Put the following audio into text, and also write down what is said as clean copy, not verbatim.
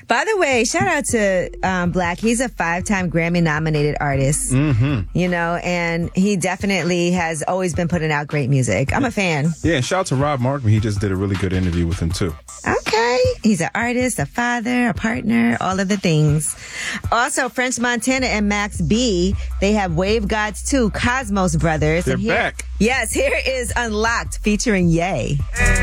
By the way, shout out to Black. He's a 5-time Grammy-nominated artist, you know, and he definitely has always been putting out great music. I'm a fan. Yeah, and shout out to Rob Markman. He just did a really good interview with him, too. Okay. He's an artist, a father, a partner, all of the things. Also, French Montana and Max B, they have Wave Gods 2, Cosmos Brothers. They're back. Yes, here is Unlocked featuring Ye.